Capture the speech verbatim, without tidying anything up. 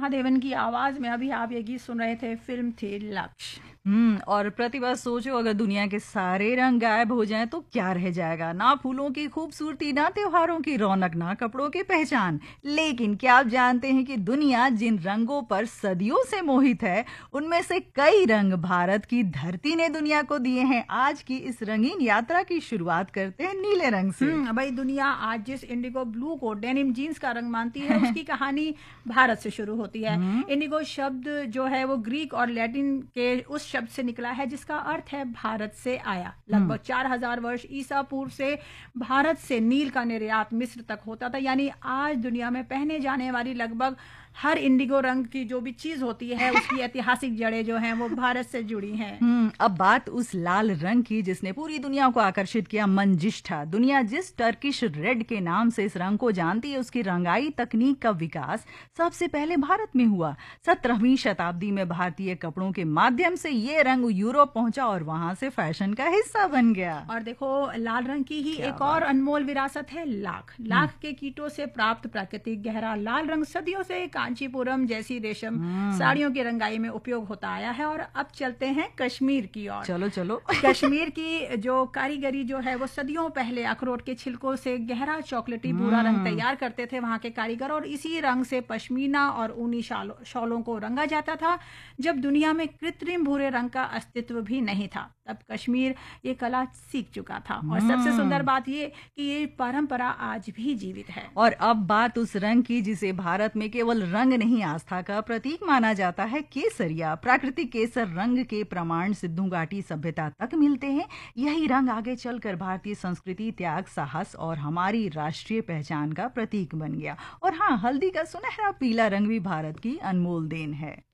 महादेवन की आवाज में अभी आप ये गीत सुन रहे थे, फिल्म थी लक्ष्य। हम्म और प्रतिभा, सोचो अगर दुनिया के सारे रंग गायब हो जाएं तो क्या रह जाएगा? ना फूलों की खूबसूरती, ना त्योहारों की रौनक, ना कपड़ों की पहचान। लेकिन क्या आप जानते हैं कि दुनिया जिन रंगों पर सदियों से मोहित है, उनमें से कई रंग भारत की धरती ने दुनिया को दिए हैं। आज की इस रंगीन यात्रा की शुरुआत करते हैं नीले रंग से। हम्म भाई, दुनिया आज जिस इंडिगो ब्लू को डेनिम जीन्स का रंग मानती है, उसकी कहानी भारत से शुरू होती है। इंडिगो शब्द जो है वो ग्रीक और लैटिन के उस शब्द से निकला है जिसका अर्थ है भारत से आया। लगभग चार हजार वर्ष ईसा पूर्व से भारत से नील का निर्यात मिस्र तक होता था। यानी आज दुनिया में पहने जाने वाली लगभग हर इंडिगो रंग की जो भी चीज होती है, उसकी ऐतिहासिक जड़ें जो हैं वो भारत से जुड़ी हैं। हम्म अब बात उस लाल रंग की जिसने पूरी दुनिया को आकर्षित किया, मंजिष्ठा। दुनिया जिस टर्किश रेड के नाम से इस रंग को जानती है, उसकी रंगाई तकनीक का विकास सबसे पहले भारत में हुआ। सत्रहवीं शताब्दी में भारतीय कपड़ों के माध्यम से ये रंग यूरोप पहुंचा और वहां से फैशन का हिस्सा बन गया। और देखो, लाल रंग की ही एक और अनमोल विरासत है लाख। लाख के कीटों से प्राप्त प्राकृतिक गहरा लाल रंग सदियों से कांचीपुरम जैसी रेशम साड़ियों की रंगाई में उपयोग होता आया है। और अब चलते हैं कश्मीर की ओर। चलो चलो कश्मीर की जो कारीगरी जो है वो सदियों पहले अखरोट के छिलकों से गहरा चॉकलेटी भूरा रंग तैयार करते थे वहां के कारीगर, और इसी रंग से पश्मीना और ऊनी शॉलों को रंगा जाता था। जब दुनिया में कृत्रिम भूरे रंग का अस्तित्व भी नहीं था, तब कश्मीर ये कला सीख चुका था। और सबसे सुंदर बात ये कि ये परंपरा आज भी जीवित है। और अब बात उस रंग की जिसे भारत में केवल रंग नहीं, आस्था का प्रतीक माना जाता है, केसरिया। प्राकृतिक केसर रंग के प्रमाण सिद्धू घाटी सभ्यता तक मिलते हैं। यही रंग आगे चलकर भारतीय संस्कृति, त्याग, साहस और हमारी राष्ट्रीय पहचान का प्रतीक बन गया। और हाँ, हल्दी का सुनहरा पीला रंग भी भारत की अनमोल देन है।